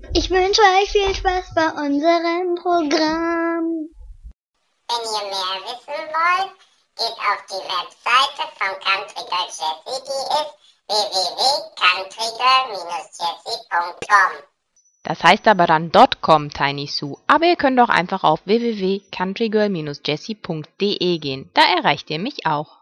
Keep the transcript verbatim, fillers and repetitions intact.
Ich wünsche euch viel Spaß bei unserem Programm. Wenn ihr mehr wissen wollt, geht auf die Webseite von Country Girl Jessie, die ist w w w punkt country girl jessie punkt com. Das heißt aber dann .com, Tiny Sue. Aber ihr könnt auch einfach auf w w w punkt country girl jessie punkt d e gehen. Da erreicht ihr mich auch.